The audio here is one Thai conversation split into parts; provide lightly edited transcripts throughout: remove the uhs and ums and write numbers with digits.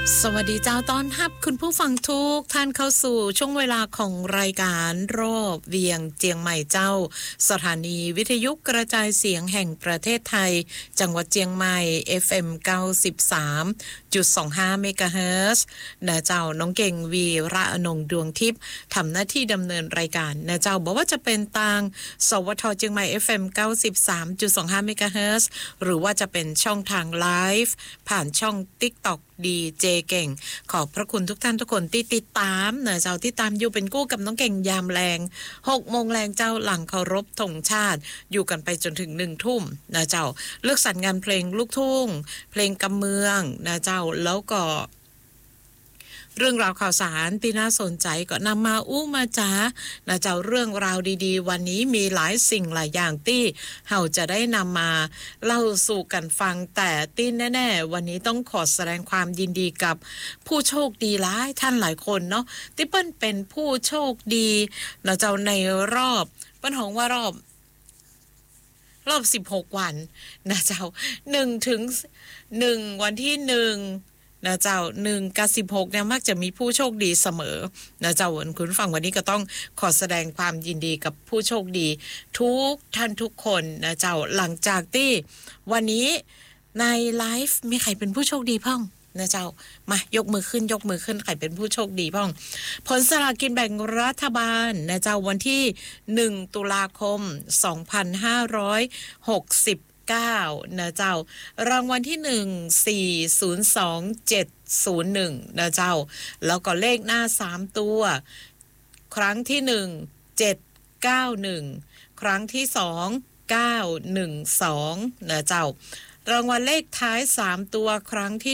สวัสดีเจ้าต้อนรับคุณผู้ฟังทุกท่านเข้าสู่ช่วงเวลาของรายการรอบเวียงเจียงใหม่เจ้าสถานีวิทยุกระจายเสียงแห่งประเทศไทยจังหวัดเจียงใหม่ FM 93.25 เมกะเฮิรตซ์นะเจ้าน้องเก่งวีระอนงดวงทิพย์ทำหน้าที่ดำเนินรายการนะเจ้าบอกว่าจะเป็นทางสวทเจียงใหม่ FM 93.25 เมกะเฮิรตซ์หรือว่าจะเป็นช่องทางไลฟ์ผ่านช่อง TikTokดีเจเก่งขอบพระคุณทุกท่านทุกคนที่ติดตามนะเจ้าที่ตามอยู่เป็นกู้กับน้องเก่งยามแรง6 โมงแรงเจ้าหลังเคารพธงชาติอยู่กันไปจนถึง1 ทุ่มนะเจ้าเลือกสรรงานเพลงลูกทุ่งเพลงกำเมืองนะเจ้าแล้วก็เรื่องราวข่าวสารที่น่าสนใจก็นำมามาจ้านะเจ้าเรื่องราวดีๆวันนี้มีหลายสิ่งหลายอย่างที่เราจะได้นำมาเล่าสู่กันฟังแต่ที่แน่ๆวันนี้ต้องขอแสดงความยินดีกับผู้โชคดีหลายท่านหลายคนเนาะที่เปิ้นเป็นผู้โชคดีนะเจ้าในรอบเปิ้นของว่ารอบ16 วันนะเจ้า1 ถึง 1วันที่1นะเจ้า1 กับ 16เนี่ยมักจะมีผู้โชคดีเสมอนะเจ้าคุณฟังวันนี้ก็ต้องขอแสดงความยินดีกับผู้โชคดีทุกท่านทุกคนนะเจ้าหลังจากที่วันนี้ในไลฟ์มีใครเป็นผู้โชคดีพ่องนะเจ้ามายกมือขึ้นใครเป็นผู้โชคดีพ่องผลสลากกินแบ่งรัฐบาลนะเจ้าวันที่1 ตุลาคม 2560นะเจ้ารางวัลที่1402701นะเจ้าแล้วก็เลขหน้า3ตัวครั้งที่1 791ครั้งที่2 912นะเจ้ารางวัลเลขท้าย3ตัวครั้งที่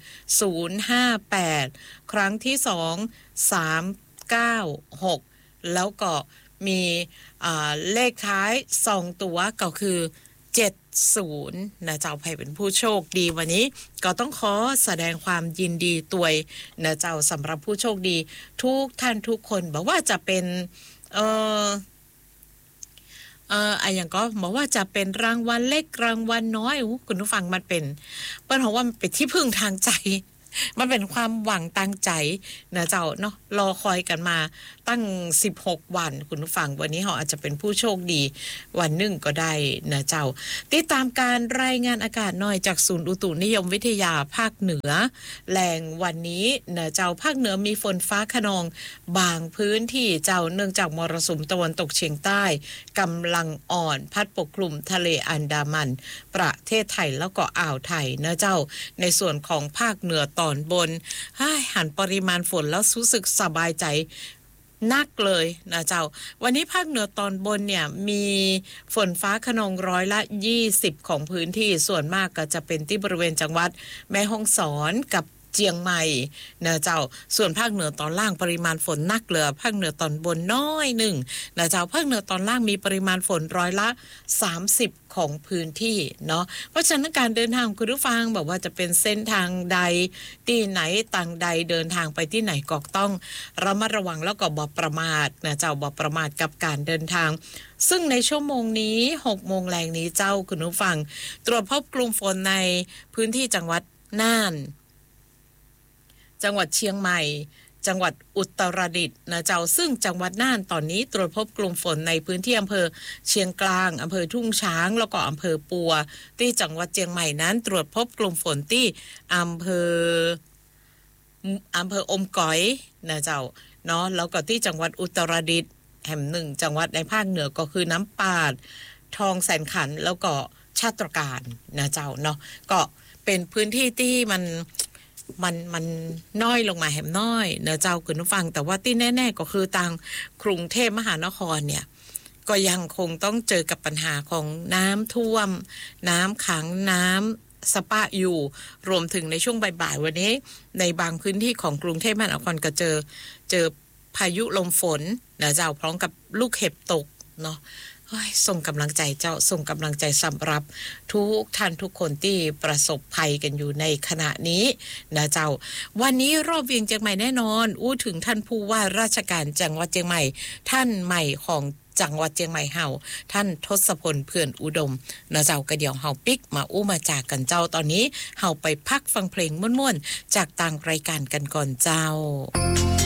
1058ครั้งที่2396แล้วก็มีเลขท้าย2ตัวก็คือ70นะเจ้าใครเป็นผู้โชคดีวันนี้ก็ต้องขอแสดงความยินดีตัวยนะเจ้าสำหรับผู้โชคดีทุกท่านทุกคนบอกว่าจะเป็นอย่างก็บอกว่าจะเป็นรางวัลเล็กรางวัลน้อยคุณผู้ฟังมันเป็นเปิ้นบอกว่ามันเป็นที่พึ่งทางใจมันเป็นความหวังตั้งใจนะเจ้าเนาะรอคอยกันมาตั้ง16 วันคุณผู้ฟังวันนี้เขาอาจจะเป็นผู้โชคดีวันหนึ่งก็ได้นะเจ้าติดตามการรายงานอากาศหน่อยจากศูนย์อุตุนิยมวิทยาภาคเหนือแรงวันนี้นะเจ้าภาคเหนือมีฝนฟ้าคะนองบางพื้นที่เจ้าเนื่องจากมรสุมตะวันตกเฉียงใต้กำลังอ่อนพัดปกคลุมทะเลอันดามันประเทศไทยแล้วก็อ่าวไทยนะเจ้าในส่วนของภาคเหนือตอนบนหันปริมาณฝนแล้วรู้สึกสบายใจนักเลยนะเจ้าวันนี้ภาคเหนือตอนบนเนี่ยมีฝนฟ้าคะนอง20%ของพื้นที่ส่วนมากก็จะเป็นที่บริเวณจังหวัดแม่ฮ่องสอนกับเจียงใหม่นะเจ้าส่วนภาคเหนือตอนล่างปริมาณฝนนักเหลือภาคเหนือตอนบนน้อยหนึ่งนะเจ้าภาคเหนือตอนล่างมีปริมาณฝน30%ของพื้นที่เนาะเพราะฉะนั้นการเดินทางคุณผู้ฟังแบบว่าจะเป็นเส้นทางใดที่ไหนต่างใดเดินทางไปที่ไหนก็ต้องระมัดระวังแล้วก็บ่ประมาทนะเจ้าบ่ประมาทกับการเดินทางซึ่งในชั่วโมงนี้6 โมงแรงนี้เจ้าคุณผู้ฟังตรวจพบกลุ่มฝนในพื้นที่จังหวัดน่านจังหวัดเชียงใหม่จังหวัดอุตรดิตถ์นะเจ้าซึ่งจังหวัดน่านตอนนี้ตรวจพบกลุ่มฝนในพื้นที่อำเภอเชียงกลางอำเภอทุ่งช้างแล้วก็อำเภอปัวที่จังหวัดเชียงใหม่นั้นตรวจพบกลุ่มฝนที่อำเภออมก๋อยนะเจ้าเนาะแล้วก็ที่จังหวัดอุตรดิตถ์แห่งหนึ่งจังหวัดในภาคเหนือก็คือน้ำปาดทองแสนขันแล้วก็ชาตรการนะเจ้าเนาะก็เป็นพื้นที่ที่มันน้อยลงมาแหมน้อยเนอะเจ้าคุณผู้ฟังแต่ว่าที่แน่ๆก็คือทางกรุงเทพมหานครเนี่ยก็ยังคงต้องเจอกับปัญหาของน้ำท่วมน้ำขังน้ำสปะอยู่รวมถึงในช่วงบ่ายๆวันนี้ในบางพื้นที่ของกรุงเทพมหานครก็เจอพายุลมฝนนะเจ้าพร้อมกับลูกเห็บตกเนาะส่งกำลังใจเจ้าส่งกำลังใจสำหรับทุกท่านทุกคนที่ประสบภัยกันอยู่ในขณะนี้นะเจ้าวันนี้รอบเวียงเชียงใหม่แน่นอนถึงท่านผู้ว่าราชการจังหวัดเชียงใหม่ท่านใหม่ของจังหวัดเชียงใหม่เฮาท่านทศพลเพื่อนอุดมนะเจ้าก็เดี๋ยวเฮาปิกมาอู้มาจากกันเจ้าตอนนี้เฮาไปพักฟังเพลงม่วนๆจากต่างรายการกันก่อนเจ้า